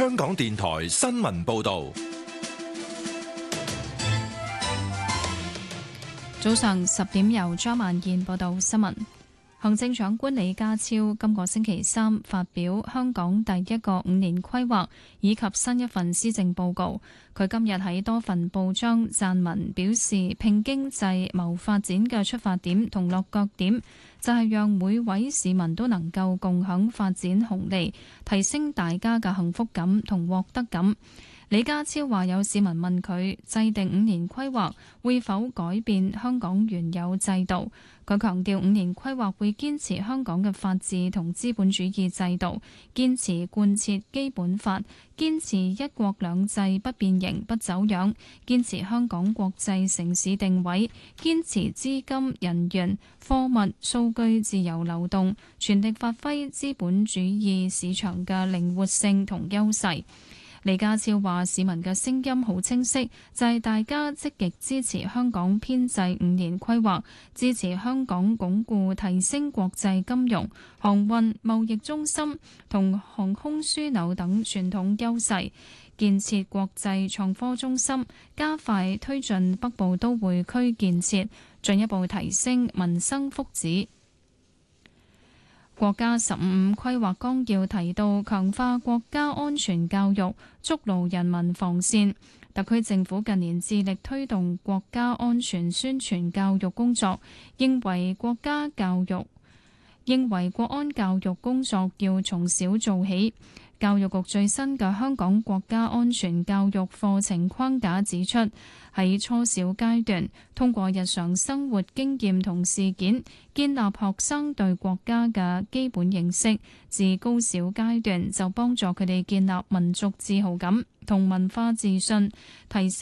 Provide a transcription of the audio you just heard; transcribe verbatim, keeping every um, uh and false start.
香港電台新聞報道。 早上十點由張萬燕報道新聞。行政長官李家超今個星期三發表香港第一個五年規劃以及新一份施政報告。佢今日喺多份報章撰文表示，拼經濟謀發展嘅出發點同落腳點就係讓每位市民都能夠共享發展紅利，提升大家嘅幸福感同獲得感。李家超話有市民問佢制定五年規劃會否改變香港原有制度，佢強調五年規劃會堅持香港嘅法治同資本主義制度，堅持貫徹基本法，堅持一國兩制不變形不走樣，堅持香港國際城市定位，堅持資金、人員、貨物、數據自由流動，全力發揮資本主義市場嘅靈活性同優勢。李家超話：市民嘅聲音好清晰，就係大家積極支持香港編制五年規劃，支持香港鞏固提升國際金融、航運、貿易中心同航空樞紐等傳統優勢，建設國際創科中心，加快推進北部都會區建設，進一步提升民生福祉。國家十五五規劃綱要提到，強化國家安全教育，築牢人民防線。特區政府近年致力推動國家安全宣傳教育工作，認為國家教育，認為國安教育工作要從小做起。教育局最新嘅香港國家安全教育課程框架指出，喺初小階段，通過日常生活經驗同事件，建立學生對國家嘅基本認識；至高小階段就幫助佢哋建立民族自豪感同文化自信，提升